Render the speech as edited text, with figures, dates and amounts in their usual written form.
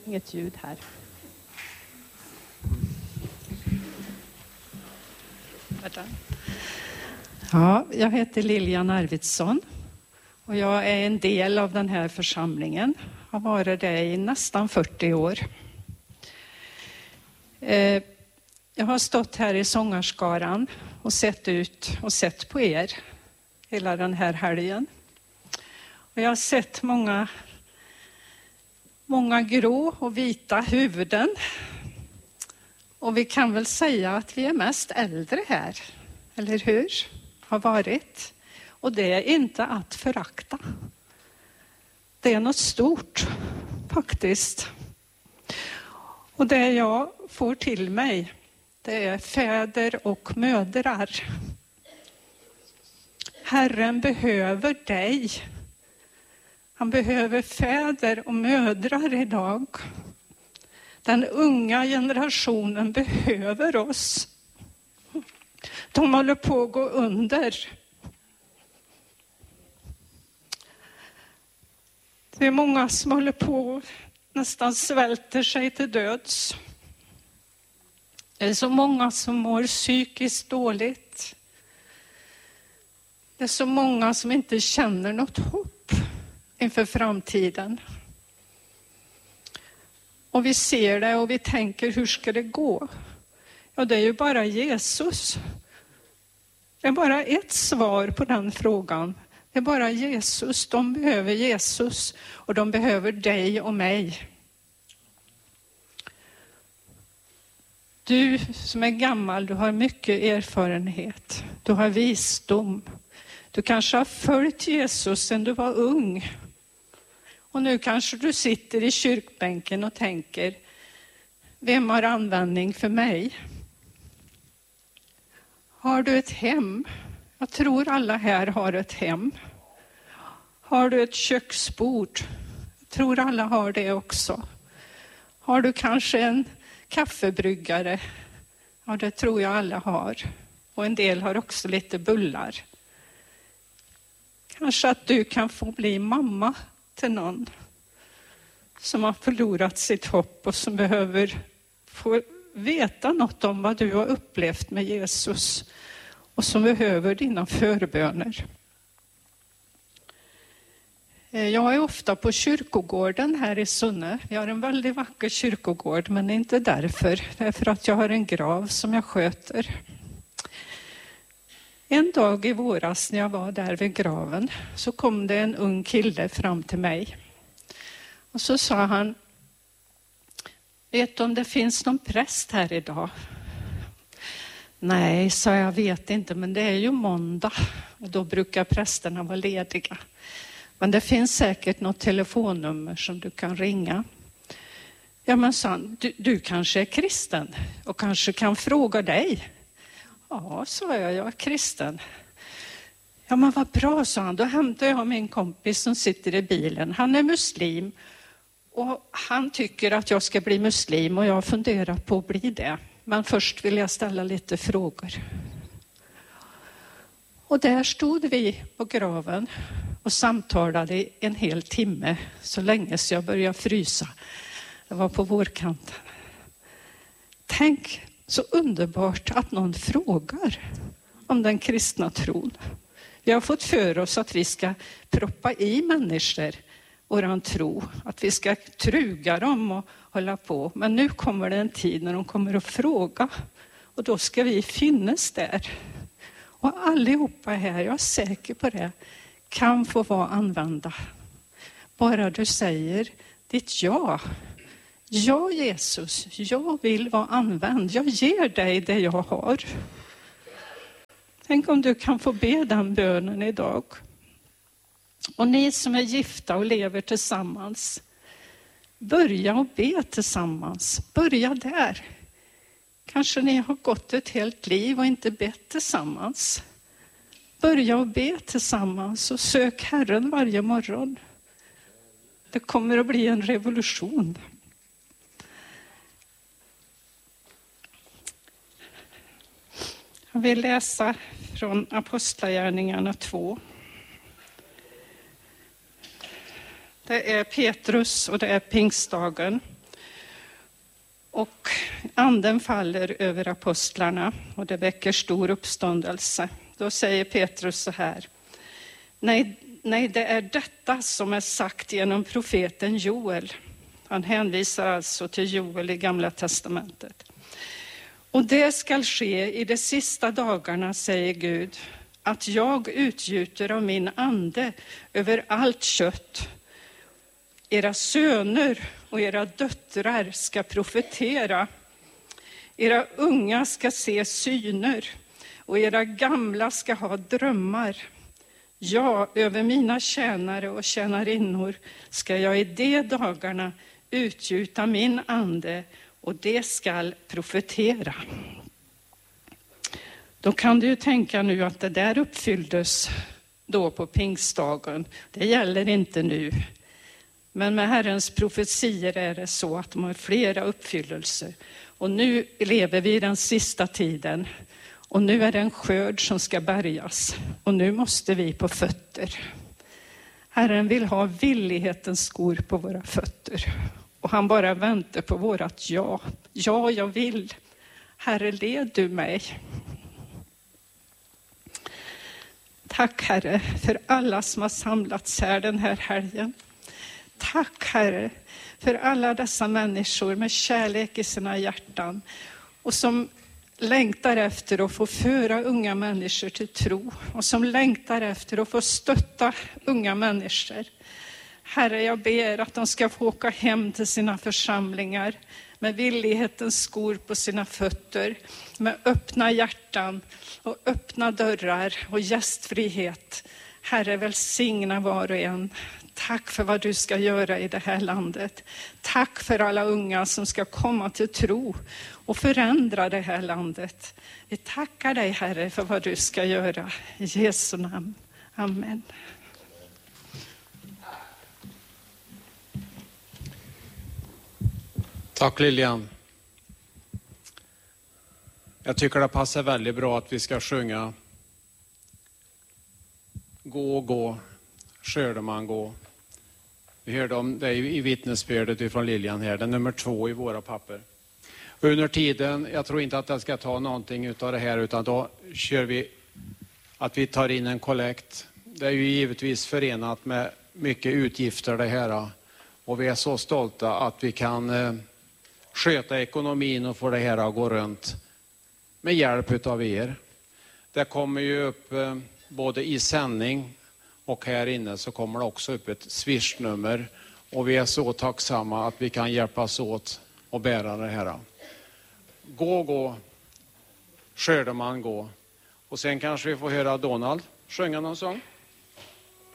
Inget ljud här. Ja, jag heter Lilian Arvidsson och jag är en del av den här församlingen. Har varit det i nästan 40 år. Jag har stått här i sångarskaran och sett ut och sett på er hela den här helgen. Och jag har sett många grå och vita huvuden. Och vi kan väl säga att vi är mest äldre här, eller hur? Har varit. Och det är inte att förakta. Det är något stort, faktiskt. Och det jag får till mig, det är fäder och mödrar. Herren behöver dig. Han behöver fäder och mödrar idag. Den unga generationen behöver oss. De håller på att gå under. Det är många som håller på nästan svälter sig till döds. Det är så många som mår psykiskt dåligt. Det är så många som inte känner något hopp inför framtiden. Och vi ser det och vi tänker, hur ska det gå? Ja, det är ju bara Jesus. Det är bara ett svar på den frågan. Det är bara Jesus. De behöver Jesus och de behöver dig och mig. Du som är gammal, du har mycket erfarenhet. Du har visdom. Du kanske har följt Jesus sedan du var ung. Och nu kanske du sitter i kyrkbänken och tänker, vem har användning för mig? Har du ett hem? Jag tror alla här har ett hem. Har du ett köksbord? Jag tror alla har det också. Har du kanske en kaffebryggare? Ja, det tror jag alla har. Och en del har också lite bullar. Kanske att du kan få bli mamma till någon som har förlorat sitt hopp och som behöver få veta något om vad du har upplevt med Jesus och som behöver dina förböner. Jag är ofta på kyrkogården här i Sunne. Vi har en väldigt vacker kyrkogård, men inte därför. Det är för att jag har en grav som jag sköter. En dag i våras när jag var där vid graven så kom det en ung kille fram till mig. Och så sa han, vet du om det finns någon präst här idag? Nej, sa jag, vet inte, men det är ju måndag och då brukar prästerna vara lediga. Men det finns säkert något telefonnummer som du kan ringa. Ja, men sa han, du kanske är kristen och kanske kan fråga dig. Ja, sa jag är kristen. Ja, men vad bra, sa han. Då hämtar jag min kompis som sitter i bilen. Han är muslim och han tycker att jag ska bli muslim och jag funderar på att bli det. Men först vill jag ställa lite frågor. Och där stod vi på graven och samtalade en hel timme så länge så jag började frysa. Det var på vårkanten. Tänk så underbart att någon frågar om den kristna tron. Vi har fått för oss att vi ska proppa i människor våran tro. Att vi ska truga dem och hålla på. Men nu kommer det en tid när de kommer att fråga. Och då ska vi finnas där. Och allihopa här, jag är säker på det, kan få vara använda. Bara du säger ditt ja. Ja, Jesus, jag vill vara använd. Jag ger dig det jag har. Tänk om du kan få be den bönen idag. Och ni som är gifta och lever tillsammans, börja och be tillsammans. Börja där. Kanske ni har gått ett helt liv och inte bett tillsammans. Börja och be tillsammans och sök Herren varje morgon. Det kommer att bli en revolution. Jag vill läsa från Apostlagärningarna 2. Det är Petrus och det är pingstdagen. Och anden faller över apostlarna och det väcker stor uppståndelse. Då säger Petrus så här: Nej, det är detta som är sagt genom profeten Joel. Han hänvisar alltså till Joel i Gamla testamentet. Och det skall ske i de sista dagarna, säger Gud, att jag utgjuter av min ande över allt kött. Era söner och era döttrar ska profetera. Era unga ska se syner och era gamla ska ha drömmar. Ja, över mina tjänare och tjänarinnor ska jag i de dagarna utgjuta min ande och det skall profetera. Då kan du ju tänka nu att det där uppfylldes då på pingstdagen. Det gäller inte nu. Men med Herrens profetier är det så att de har flera uppfyllelser. Och nu lever vi i den sista tiden. Och nu är det en skörd som ska bärgas. Och nu måste vi på fötter. Herren vill ha villighetens skor på våra fötter. Och han bara väntar på vårat ja. Ja, jag vill. Herre, led du mig. Tack Herre för alla som har samlats här den här helgen. Tack Herre för alla dessa människor med kärlek i sina hjärtan och som längtar efter att få föra unga människor till tro och som längtar efter att få stötta unga människor. Herre, jag ber att de ska få åka hem till sina församlingar med villighetens skor på sina fötter, med öppna hjärtan och öppna dörrar och gästfrihet. Herre, välsigna var och en. Tack för vad du ska göra i det här landet. Tack för alla unga som ska komma till tro och förändra det här landet. Vi tackar dig Herre för vad du ska göra. I Jesu namn. Amen. Tack Lilian. Jag tycker det passar väldigt bra att vi ska sjunga Gå, gå, skördeman gå. Vi hörde om det i vittnesbördet från Lilian här. Det är nummer 2 i våra papper. Och under tiden, jag tror inte att jag ska ta någonting av det här utan då kör vi att vi tar in en kollekt. Det är ju givetvis förenat med mycket utgifter det här. Och vi är så stolta att vi kan sköta ekonomin och få det här att gå runt med hjälp av er. Det kommer ju upp både i sändning och här inne så kommer det också upp ett swishnummer. Och vi är så tacksamma att vi kan hjälpas åt och bära det här. Gå, gå, skördeman gå. Och sen kanske vi får höra Donald sjunga någon sång.